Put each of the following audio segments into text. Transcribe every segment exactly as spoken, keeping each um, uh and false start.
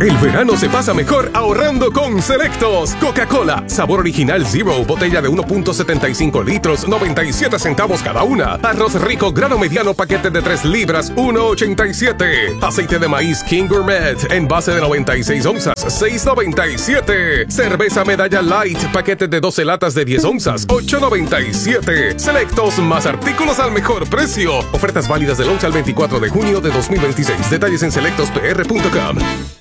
El verano se pasa mejor ahorrando con Selectos. Coca-Cola, sabor original Zero, botella de uno punto setenta y cinco litros, noventa y siete centavos cada una. Arroz rico, grano mediano, paquete de tres libras, uno ochenta y siete. Aceite de maíz King Gourmet, envase de noventa y seis onzas, seis noventa y siete. Cerveza Medalla Light, paquete de doce latas de diez onzas, ocho noventa y siete. Selectos, más artículos al mejor precio. Ofertas válidas del once al veinticuatro de junio de dos mil veintiséis. Detalles en selectos p r punto com.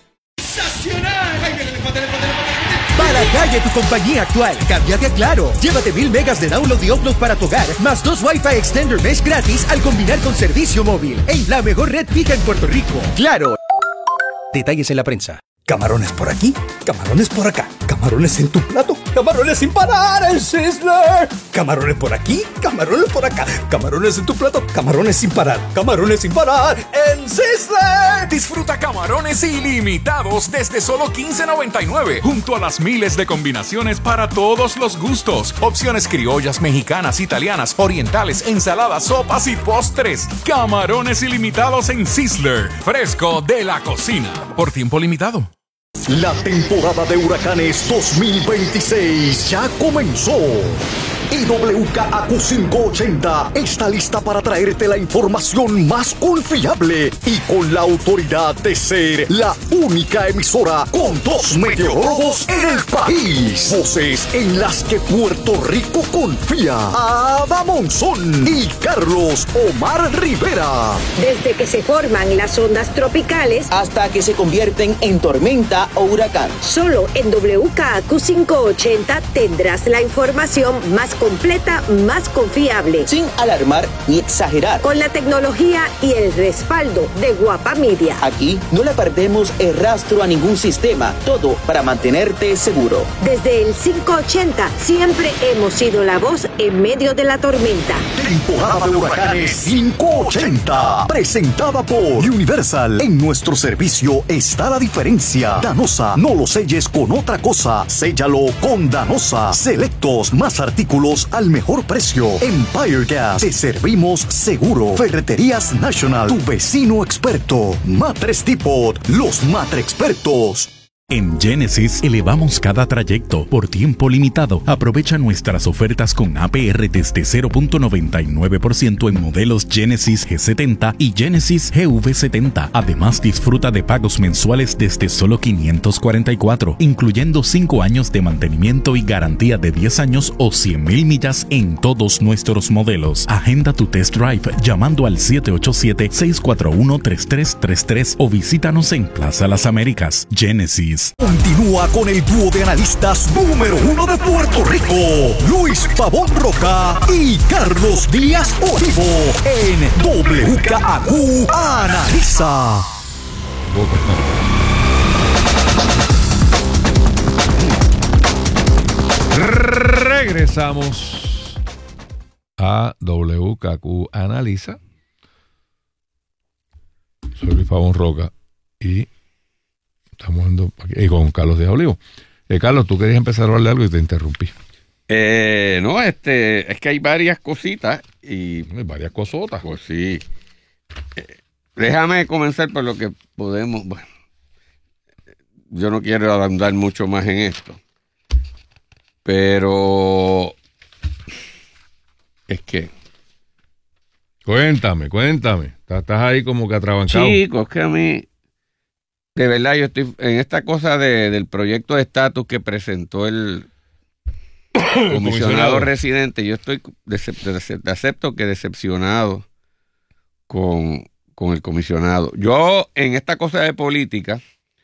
Para calle tu compañía actual, cámbiate a Claro. Llévate mil megas de download y upload para tu hogar, más dos Wi-Fi Extender Mesh gratis al combinar con servicio móvil. En la mejor red fija en Puerto Rico. Claro. Detalles en la prensa. Camarones por aquí, camarones por acá, camarones en tu plato, camarones sin parar en Sizzler. Camarones por aquí, camarones por acá, camarones en tu plato, camarones sin parar, camarones sin parar en Sizzler. Disfruta camarones ilimitados desde solo quince noventa y nueve, junto a las miles de combinaciones para todos los gustos. Opciones criollas, mexicanas, italianas, orientales, ensaladas, sopas y postres. Camarones ilimitados en Sizzler, fresco de la cocina, por tiempo limitado. La temporada de huracanes dos mil veintiséis ya comenzó. Y W K A Q quinientos ochenta está lista para traerte la información más confiable y con la autoridad de ser la única emisora con dos meteorólogos en el país. Voces en las que Puerto Rico confía. Ada Monzón y Carlos Omar Rivera. Desde que se forman las ondas tropicales hasta que se convierten en tormenta o huracán. Solo en W K A Q quinientos ochenta tendrás la información más completa, más confiable, sin alarmar ni exagerar, con la tecnología y el respaldo de Guapa Media. Aquí no le perdemos el rastro a ningún sistema, todo para mantenerte seguro. Desde el quinientos ochenta siempre hemos sido la voz en medio de la tormenta. Temporada de huracanes quinientos ochenta, presentada por Universal. En nuestro servicio está la diferencia. Danosa, no lo selles con otra cosa, séllalo con Danosa. Selectos, más artículos al mejor precio. Empire Gas, te servimos seguro. Ferreterías National, tu vecino experto. Matres Depot, los matre expertos. En Genesis elevamos cada trayecto por tiempo limitado. Aprovecha nuestras ofertas con A P R desde cero punto noventa y nueve por ciento en modelos Genesis G setenta y Genesis G V setenta. Además, disfruta de pagos mensuales desde solo quinientos cuarenta y cuatro, incluyendo cinco años de mantenimiento y garantía de diez años o cien mil millas en todos nuestros modelos. Agenda tu test drive llamando al siete ocho siete, seis cuatro uno, tres tres tres tres o visítanos en Plaza Las Américas. Genesis. Continúa con el dúo de analistas número uno de Puerto Rico, Luis Pavón Roca y Carlos Díaz Olivo, en W K A Q Analiza. Regresamos a W K A Q Analiza. Soy Luis Pavón Roca y estamos aquí con Carlos Díaz Olivo. Eh, Carlos, tú querías empezar a hablar de algo y te interrumpí. Eh, no, este, es que hay varias cositas y... Hay varias cosotas. Pues sí. Eh, déjame comenzar por lo que podemos... Bueno, yo no quiero andar mucho más en esto, pero es que... Cuéntame, cuéntame. Estás ahí como que atrabancado. Chicos, que a mí... De verdad, yo estoy en esta cosa de, del proyecto de estatus que presentó el comisionado, comisionado residente. Yo estoy, decep, decep, acepto que decepcionado con, con el comisionado. Yo, en esta cosa de política,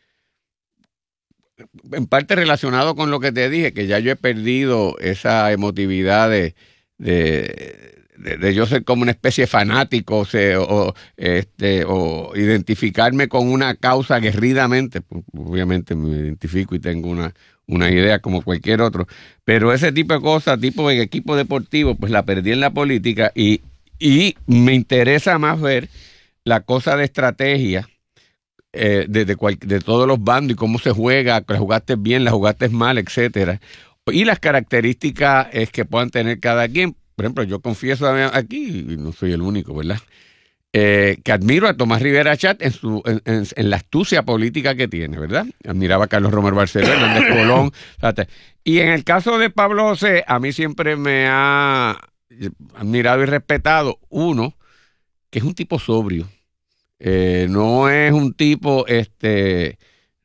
en parte relacionado con lo que te dije, que ya yo he perdido esa emotividad de... de De, de yo ser como una especie de fanático, o, sea, o, este, o identificarme con una causa aguerridamente, pues, obviamente me identifico y tengo una, una idea como cualquier otro, pero ese tipo de cosas, tipo en equipo deportivo, pues la perdí en la política y, y me interesa más ver la cosa de estrategia eh, de, de, cual, de todos los bandos y cómo se juega, que la jugaste bien, la jugaste mal, etcétera, y las características es que puedan tener cada quien. Por ejemplo, yo confieso aquí, y no soy el único, ¿verdad? eh, que admiro a Tomás Rivera Chat en, su, en, en, en la astucia política que tiene, ¿verdad? Admiraba a Carlos Romero Barceló, Hernández Colón. Y en el caso de Pablo José, a mí siempre me ha admirado y respetado, uno, que es un tipo sobrio. Eh, no es un tipo, este...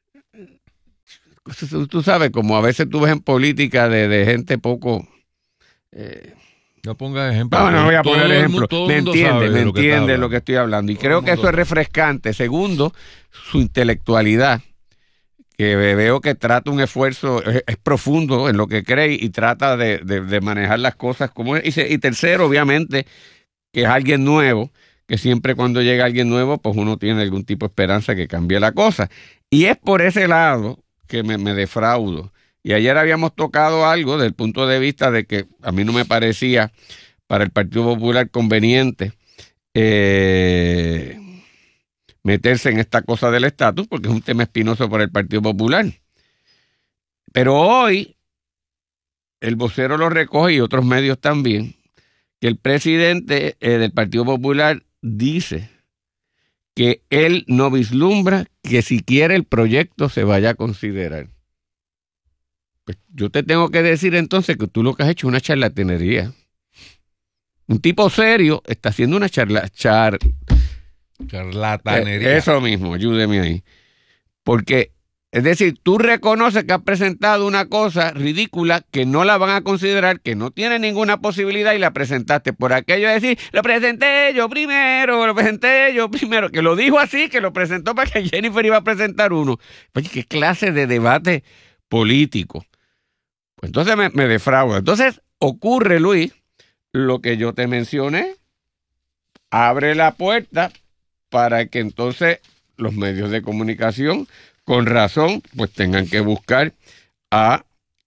Tú sabes, como a veces tú ves en política de, de gente poco... Eh, no pongas ejemplo. No, no voy a poner ejemplo. Me entiende, me lo entiende lo que estoy hablando. Y todo creo que eso es refrescante. Segundo, su intelectualidad, que veo que trata un esfuerzo, es, es profundo en lo que cree y trata de, de, de manejar las cosas como es. Y, se, y tercero, obviamente, que es alguien nuevo, que siempre cuando llega alguien nuevo, pues uno tiene algún tipo de esperanza que cambie la cosa. Y es por ese lado que me, me defraudo. Y ayer habíamos tocado algo desde el punto de vista de que a mí no me parecía para el Partido Popular conveniente eh, meterse en esta cosa del estatus, porque es un tema espinoso para el Partido Popular. Pero hoy el vocero lo recoge y otros medios también, que el presidente eh, del Partido Popular dice que él no vislumbra que siquiera el proyecto se vaya a considerar. Pues yo te tengo que decir entonces que tú lo que has hecho es una charlatanería. Un tipo serio está haciendo una charla, char, charlatanería. Eh, eso mismo, ayúdeme ahí. Porque, es decir, tú reconoces que has presentado una cosa ridícula que no la van a considerar, que no tiene ninguna posibilidad y la presentaste. Por aquello de decir, lo presenté yo primero, lo presenté yo primero, que lo dijo así, que lo presentó para que Jennifer iba a presentar uno. Oye, ¿qué clase de debate político? Pues entonces me, me defrauda. Entonces ocurre, Luis, lo que yo te mencioné, abre la puerta para que entonces los medios de comunicación, con razón, pues tengan que buscar a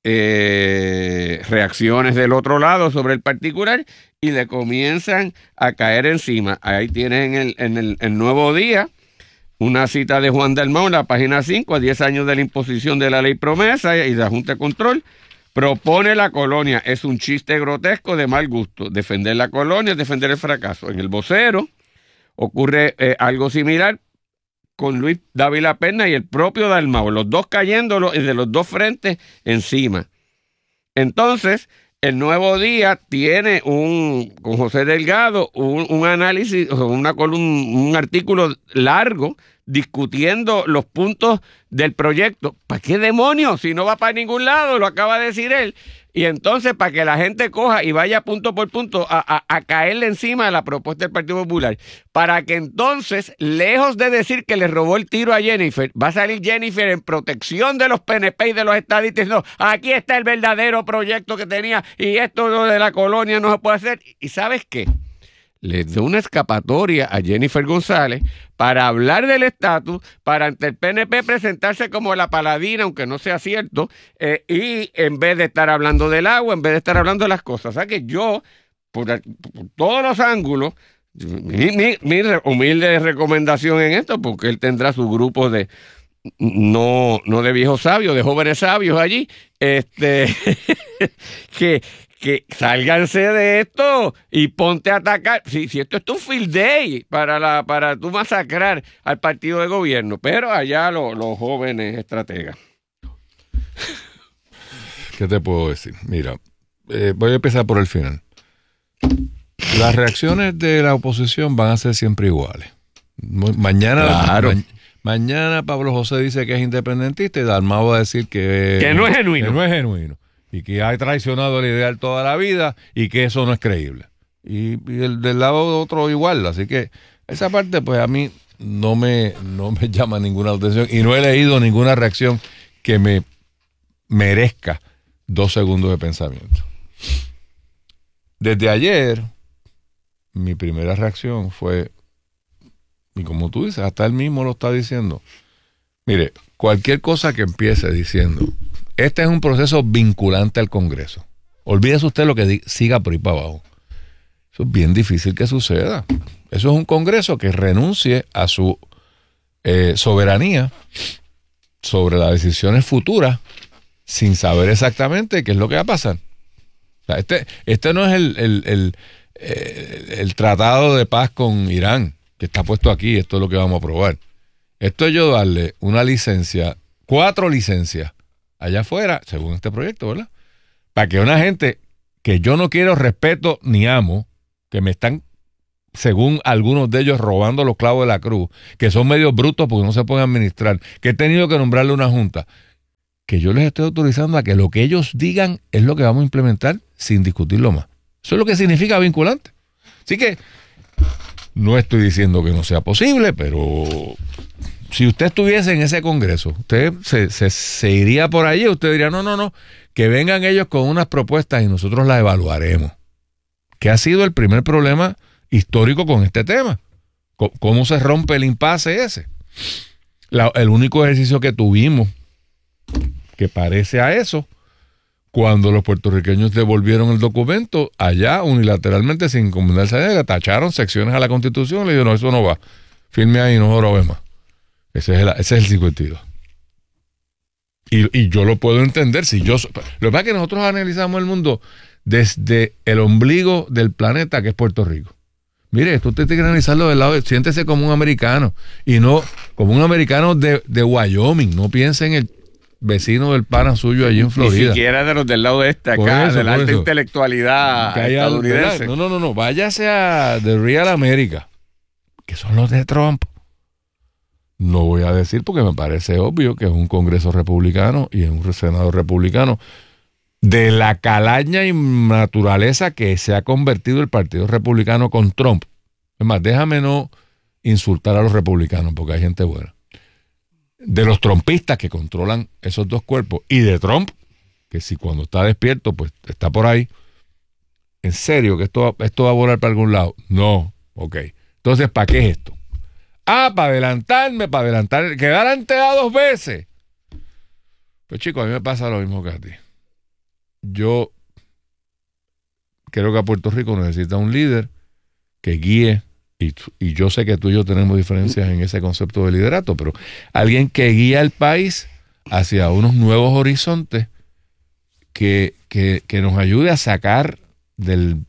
eh, reacciones del otro lado sobre el particular y le comienzan a caer encima. Ahí tienen en el, en el, el Nuevo Día una cita de Juan Dalmau en la página cinco, a diez años de la imposición de la ley promesa y de la Junta de Control. Propone la colonia, es un chiste grotesco de mal gusto. Defender la colonia es defender el fracaso. En el Vocero ocurre eh, algo similar con Luis Dávila Perna y el propio Dalmau, los dos cayéndolo de los dos frentes encima. Entonces, el Nuevo Día tiene un, con José Delgado, un, un análisis, una columna, un artículo largo discutiendo los puntos del proyecto. ¿Para qué demonios? Si no va para ningún lado, lo acaba de decir él. Y entonces, para que la gente coja y vaya punto por punto a, a, a caerle encima de la propuesta del Partido Popular, para que entonces, lejos de decir que le robó el tiro a Jennifer, va a salir Jennifer en protección de los P N P y de los estadistas. No, aquí está el verdadero proyecto que tenía y esto de la colonia no se puede hacer. ¿Y sabes qué? Le dio una escapatoria a Jennifer González para hablar del estatus, para ante el P N P presentarse como la paladina, aunque no sea cierto, eh, y en vez de estar hablando del agua, en vez de estar hablando de las cosas. O sea que yo, por, por todos los ángulos, mi, mi, mi humilde recomendación en esto, porque él tendrá su grupo de, no, no de viejos sabios, de jóvenes sabios allí, este que... que sálganse de esto y ponte a atacar. Si, si esto es tu field day para, la, para tú masacrar al partido de gobierno, pero allá lo, los jóvenes estrategas. ¿Qué te puedo decir? Mira, eh, voy a empezar por el final. Las reacciones de la oposición van a ser siempre iguales. Mañana, claro. ma- mañana Pablo José dice que es independentista y Dalmau va a decir que, que no es genuino. Que no es genuino. Y que ha traicionado el ideal toda la vida y que eso no es creíble. Y, y el del lado otro igual. Así que esa parte, pues a mí no me, no me llama ninguna atención y no he leído ninguna reacción que me merezca dos segundos de pensamiento. Desde ayer, mi primera reacción fue, y como tú dices, hasta él mismo lo está diciendo, mire, cualquier cosa que empiece diciendo, este es un proceso vinculante al Congreso. Olvídese usted lo que di- siga por ahí para abajo. Eso es bien difícil que suceda. Eso es un Congreso que renuncie a su eh, soberanía sobre las decisiones futuras sin saber exactamente qué es lo que va a pasar. O sea, este, este no es el, el, el, el, el tratado de paz con Irán, que está puesto aquí, esto es lo que vamos a aprobar. Esto es yo darle una licencia, cuatro licencias allá afuera, según este proyecto, ¿verdad? Para que una gente que yo no quiero, respeto ni amo, que me están, según algunos de ellos, robando los clavos de la cruz, que son medios brutos porque no se pueden administrar, que he tenido que nombrarle una junta, que yo les estoy autorizando a que lo que ellos digan es lo que vamos a implementar sin discutirlo más. Eso es lo que significa vinculante. Así que no estoy diciendo que no sea posible, pero si usted estuviese en ese congreso, usted se, se, se iría por allí, usted diría, no, no, no, que vengan ellos con unas propuestas y nosotros las evaluaremos. ¿Qué ha sido el primer problema histórico con este tema? ¿Cómo se rompe el impasse ese? La, el único ejercicio que tuvimos que parece a eso, cuando los puertorriqueños devolvieron el documento allá unilateralmente sin combinarse a ella, tacharon secciones a la Constitución y le dijeron, no, eso no va, firme ahí, no lo ve más. Ese es el, ese es el cincuenta y dos. Y, y yo lo puedo entender. Si yo, lo que pasa es que nosotros analizamos el mundo desde el ombligo del planeta, que es Puerto Rico. Mire, esto usted tiene que analizarlo del lado, de, siéntese como un americano y no como un americano de, de Wyoming. No piense en el vecino del pana suyo allí en Florida. Ni siquiera de los del lado este acá, eso, de la alta eso. intelectualidad estadounidense. No, no, no, no. Váyase a The Real America, que son los de Trump. No voy a decir porque me parece obvio que es un Congreso republicano y es un Senado republicano de la calaña y naturaleza que se ha convertido el Partido Republicano con Trump. Es más, déjame no insultar a los republicanos porque hay gente buena. De los trumpistas que controlan esos dos cuerpos y de Trump, que si cuando está despierto, pues está por ahí. ¿En serio que esto, esto va a volar para algún lado? No. Ok. Entonces, ¿para qué es esto? Ah, para adelantarme, para adelantar, quedar anteado dos veces. Pues chicos, a mí me pasa lo mismo que a ti. Yo creo que a Puerto Rico necesita un líder que guíe, y, y yo sé que tú y yo tenemos diferencias en ese concepto de liderato, pero alguien que guíe al país hacia unos nuevos horizontes que, que, que nos ayude a sacar del,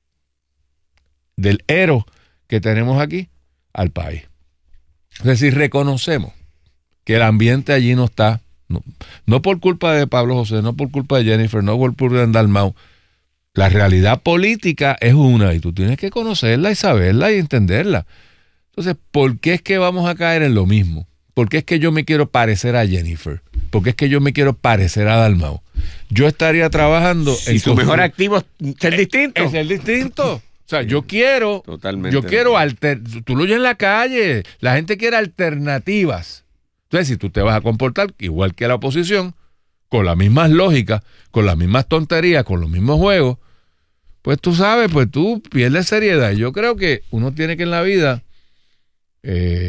del ero que tenemos aquí al país. Es decir, reconocemos que el ambiente allí no está, no, no por culpa de Pablo José, no por culpa de Jennifer, no por culpa de Dalmau. La realidad política es una y tú tienes que conocerla y saberla y entenderla. Entonces, ¿por qué es que vamos a caer en lo mismo? ¿Por qué es que yo me quiero parecer a Jennifer? ¿Por qué es que yo me quiero parecer a Dalmau? Yo estaría trabajando... Si en su mejor activo es ser distinto. Es ser distinto. O sea, yo quiero, Totalmente yo quiero, alter, tú lo oyes en la calle, la gente quiere alternativas. Entonces, si tú te vas a comportar igual que la oposición, con las mismas lógicas, con las mismas tonterías, con los mismos juegos, pues tú sabes, pues tú pierdes seriedad. Yo creo que uno tiene que en la vida eh,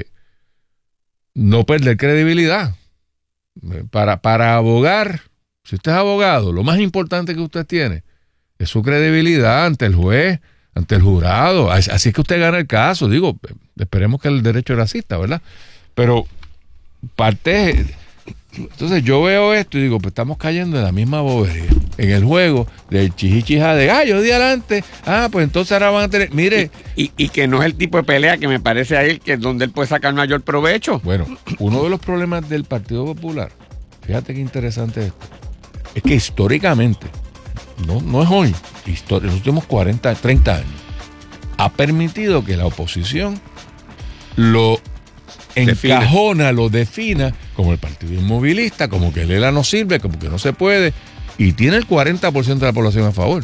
no perder credibilidad. Para, para abogar, si usted es abogado, lo más importante que usted tiene es su credibilidad ante el juez, ante el jurado. Así es que usted gana el caso. Digo, esperemos que el derecho racista, ¿verdad? Pero parte... Entonces yo veo esto y digo, pues estamos cayendo en la misma bobería. En el juego del chichichija de, ah, yo di adelante. Ah, pues entonces ahora van a tener... Mire... Y, y, y que no es el tipo de pelea que me parece a él, que es donde él puede sacar mayor provecho. Bueno, uno de los problemas del Partido Popular, fíjate qué interesante esto, es que históricamente, no, no es hoy, en los últimos cuarenta, treinta años, ha permitido que la oposición lo encajona, lo defina como el partido inmovilista, como que Lela no sirve, como que no se puede, y tiene el cuarenta por ciento de la población a favor.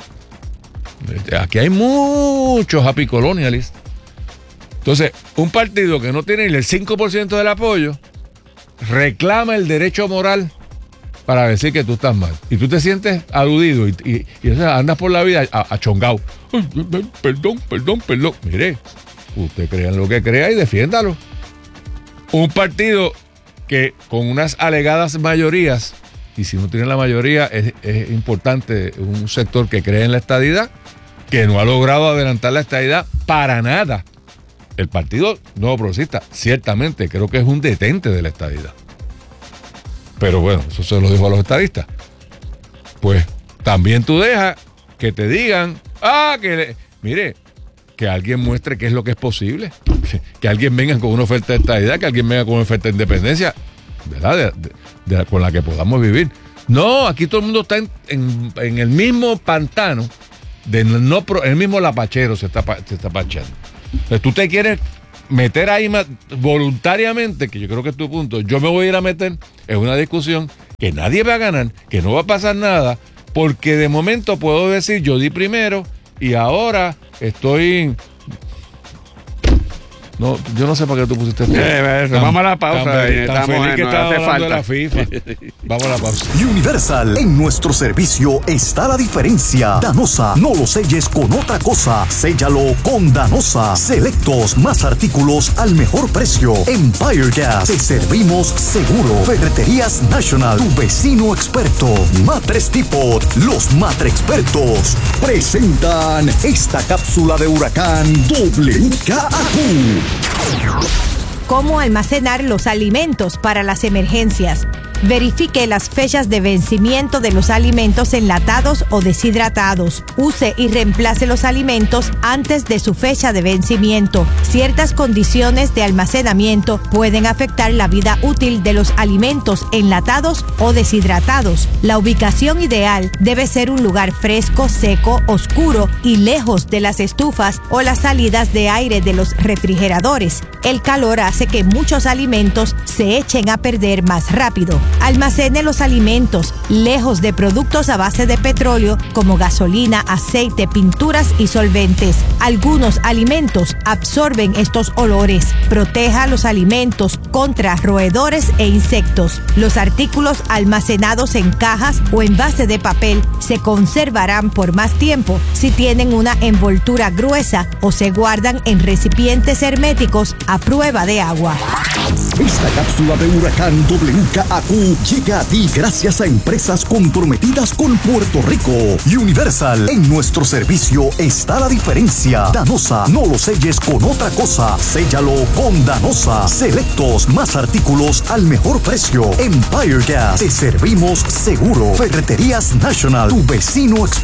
Aquí hay muchos happy colonialists. Entonces, un partido que no tiene ni el cinco por ciento del apoyo reclama el derecho moral para decir que tú estás mal. Y tú te sientes aludido y, y, y o sea, andas por la vida achongado. Ay, perdón, perdón, perdón. Mire, usted crea en lo que crea y defiéndalo. Un partido que con unas alegadas mayorías, y si no tiene la mayoría, es, es importante, un sector que cree en la estadidad, que no ha logrado adelantar la estadidad para nada. El Partido Nuevo Progresista, ciertamente, creo que es un detente de la estadidad. Pero bueno, eso se lo dijo a los estadistas. Pues también tú dejas que te digan, ah, que le... mire, que alguien muestre qué es lo que es posible. que alguien venga con una oferta de estadidad, que alguien venga con una oferta de independencia, ¿verdad? De, de, de, con la que podamos vivir. No, aquí todo el mundo está en, en, en el mismo pantano, de no, el mismo lapachero se está, se está pachando. Entonces tú te quieres meter ahí voluntariamente, que yo creo que es tu punto. Yo me voy a ir a meter en una discusión que nadie va a ganar, que no va a pasar nada, porque de momento puedo decir, yo di primero y ahora estoy... No, yo no sé para qué tú pusiste esto. Eh, tan, vamos a la pausa. Tan, eh, tan estamos feliz que en, estaba hace hablando falta. de la FIFA. Vamos a la pausa. Universal, en nuestro servicio está la diferencia. Danosa, no lo selles con otra cosa. Séllalo con Danosa. Selectos, más artículos al mejor precio. Empire Gas, te servimos seguro. Ferreterías National, tu vecino experto. Matres Depot, los Matre Expertos presentan esta cápsula de huracán W K A Q. ¿Cómo almacenar los alimentos para las emergencias? Verifique las fechas de vencimiento de los alimentos enlatados o deshidratados. Use y reemplace los alimentos antes de su fecha de vencimiento. Ciertas condiciones de almacenamiento pueden afectar la vida útil de los alimentos enlatados o deshidratados. La ubicación ideal debe ser un lugar fresco, seco, oscuro y lejos de las estufas o las salidas de aire de los refrigeradores. El calor hace que muchos alimentos se echen a perder más rápido. Almacene los alimentos lejos de productos a base de petróleo como gasolina, aceite, pinturas y solventes. Algunos alimentos absorben estos olores. Proteja los alimentos contra roedores e insectos. Los artículos almacenados en cajas o envase de papel se conservarán por más tiempo si tienen una envoltura gruesa o se guardan en recipientes herméticos a prueba de agua. Esta cápsula de huracán W K A Q llega a ti gracias a empresas comprometidas con Puerto Rico. Universal, en nuestro servicio está la diferencia. Danosa, no lo selles con otra cosa. Séllalo con Danosa. Selectos, más artículos al mejor precio. Empire Gas, te servimos seguro. Ferreterías National, tu vecino experto.